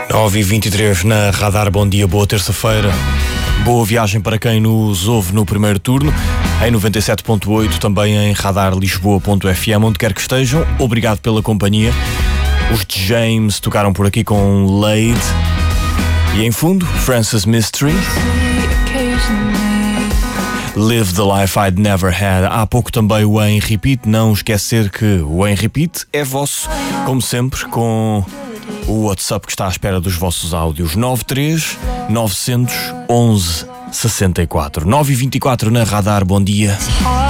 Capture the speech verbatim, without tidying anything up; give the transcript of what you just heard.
nove e vinte e três na Radar. Bom dia, boa terça-feira. Boa viagem para quem nos ouve no primeiro turno, em noventa e sete ponto oito, também em radar lisboa ponto f m, onde quer que estejam. Obrigado pela companhia. Os James tocaram por aqui com Laid. E em fundo, Francis Mystery, Live the Life I'd Never Had. Há pouco também o Em Repeat. Não esquecer que o Em Repeat é vosso, como sempre, com o WhatsApp que está à espera dos vossos áudios. Nove três nove um um um sessenta e quatro. nove e vinte e quatro na Radar. Bom dia.